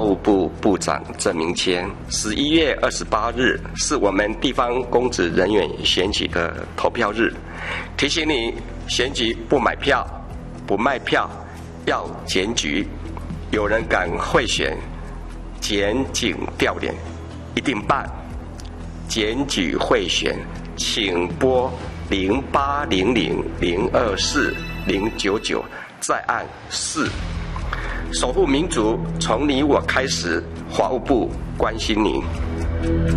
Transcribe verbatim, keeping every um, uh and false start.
务部部长郑明谦。十一月二十八日是我们地方公职人员选举的投票日，提醒你选举不买票、不卖票，要检举。有人敢贿选，检警调脸，一定办。检举贿选，请拨零八零零零二四零九九，再按四。守护民主，从你我开始。法务部关心您。